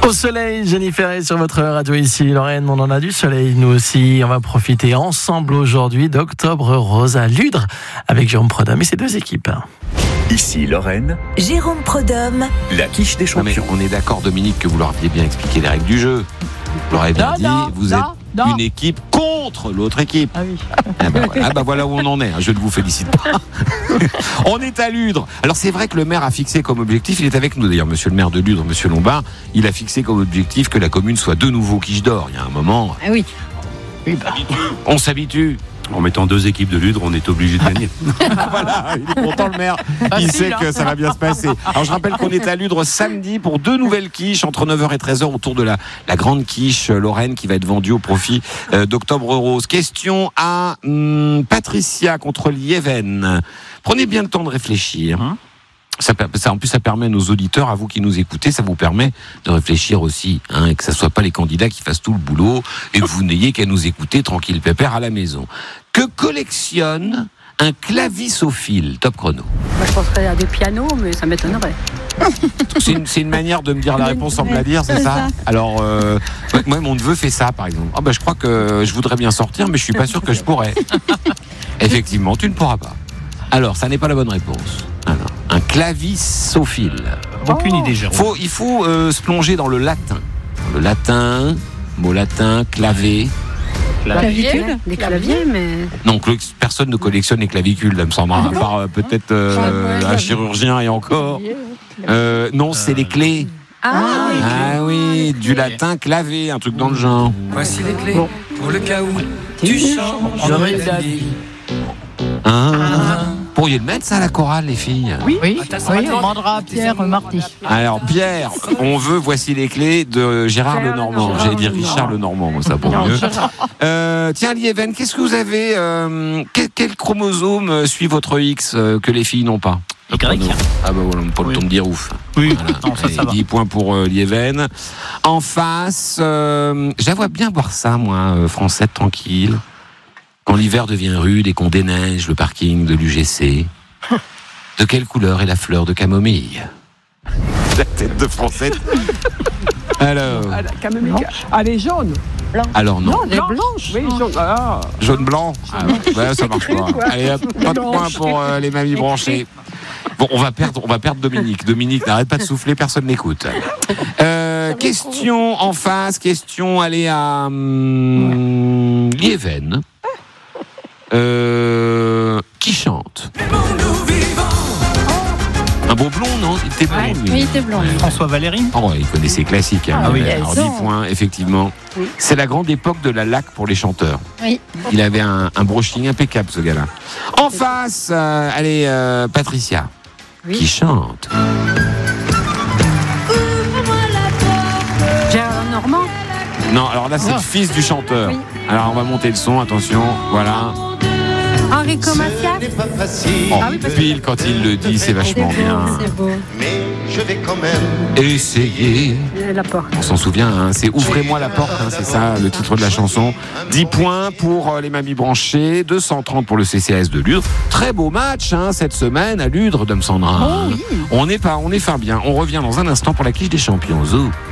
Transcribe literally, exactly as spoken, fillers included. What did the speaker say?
Au soleil, Jennifer est sur votre radio ici, Lorraine, on en a du soleil, nous aussi. On va profiter ensemble aujourd'hui d'Octobre Rose à Ludre avec Jérôme Prodhomme et ses deux équipes. Ici Lorraine, Jérôme Prodhomme, la quiche des Non mais champions. on est d'accord, Dominique, que vous leur aviez bien expliqué les règles du jeu. Vous leur avez bien Non, dit, non, vous non, êtes non. une équipe contre l'autre équipe. Ah oui. Ah bah, voilà. Ah bah voilà où on en est, je ne vous félicite pas. On est à Ludre. Alors c'est vrai que le maire a fixé comme objectif, il est avec nous d'ailleurs, monsieur le maire de Ludre, monsieur Lombard, il a fixé comme objectif que la commune soit de nouveau quiche d'or. Il y a un moment, Ah oui. Oui, bah. on s'habitue. En mettant deux équipes de Ludre, on est obligé de gagner. Voilà, il est content le maire. Il Facile, sait hein. que ça va bien se passer. Alors je rappelle qu'on est à Ludre samedi pour deux nouvelles quiches entre neuf heures et treize heures autour de la, la grande quiche Lorraine qui va être vendue au profit euh, d'Octobre Rose. Question à hum, Patricia contre Lieven. Prenez bien le temps de réfléchir. Hum. Ça, ça, en plus, ça permet à nos auditeurs, à vous qui nous écoutez, ça vous permet de réfléchir aussi, hein, et que ça soit pas les candidats qui fassent tout le boulot et que vous n'ayez qu'à nous écouter tranquille pépère à la maison. Que collectionne un clavissophile? Top chrono. Moi, je penserais à des pianos, mais ça m'étonnerait. C'est une, c'est une manière de me dire la réponse sans me la dire, c'est ça? Alors, euh, moi, mon neveu fait ça, par exemple. Ah ben, je crois que je voudrais bien sortir, mais je suis pas sûr que je pourrais. Effectivement, tu ne pourras pas. Alors, ça n'est pas la bonne réponse. Alors, un clavissophile. Aucune idée, Jérôme. Faut, il faut euh, se plonger dans le latin. Le latin, mot latin, clavé. Clavicule Des claviers, mais. Non, que personne ne collectionne les clavicules, Dame Sandra, à part euh, peut-être euh, un chirurgien et encore. Euh, non, c'est les clés. Ah, Ah oui, du latin clavé, un truc dans le genre. Voici les clés pour le cas où tu changerais d'avis. Ah. Pourriez le mettre ça à la chorale, les filles? Oui, oui, Ah, t'as oui, ça, on demandera à Pierre Marty. Alors Pierre, on veut Voici les clés de Gérard Lenormand. J'allais dire Richard Lenormand, moi ça pour mieux. Euh, tiens, Lieven, qu'est-ce que vous avez euh, quel, quel chromosome euh, suit votre X euh, que les filles n'ont pas? Le grec. Ah bah voilà, pas le Oui. temps de dire ouf. Oui, Voilà. non, ça, Allez, ça va. dix points pour euh, Lieven. En face, euh, je la vois bien boire ça, moi, euh, Francette, tranquille. Quand l'hiver devient rude et qu'on déneige le parking de l'U G C, de quelle couleur est la fleur de camomille? La tête de Francette. Alors, Ah, les jaunes. alors non. Les blanches. Oui, jaunes. Ah. Jaune blanc. Ah, ouais, ça marche pas. Allez, hop, pas de points pour euh, les mamies branchées. Bon, on va perdre, on va perdre Dominique. Dominique, n'arrête pas de souffler, personne n'écoute. Euh, question en face, question, allez à hum, Lieven. Euh, qui chante? Un beau blond, non? Il était blond, lui. oui, il était blanc. François Valéry. Oh, ouais, il connaît ses classiques. Hein. Ah oui. Alors, dix points, effectivement. C'est la grande époque de la laque pour les chanteurs. Oui. Il avait un, un brushing impeccable, ce gars-là. En face, euh, allez, euh, Patricia, Oui. qui chante. Gérard Normand. Non, alors là, c'est le fils du chanteur. Oui. Alors, on va monter le son, attention, voilà. Enrico Macias. Oh, Ah oui, parce pile quand il le dit, c'est vachement C'est beau, bien. c'est beau. Essayez. La porte. On s'en souvient, hein, c'est Ouvrez-moi la porte, hein, c'est ça le titre de la chanson. dix points pour euh, les mamies branchées, deux cent trente pour le C C A S de Ludre. Très beau match hein, cette semaine à Ludre, Dame Sandra. Oh oui. On est pas, on est fin bien. On revient dans un instant pour la quiche des champions. Zou.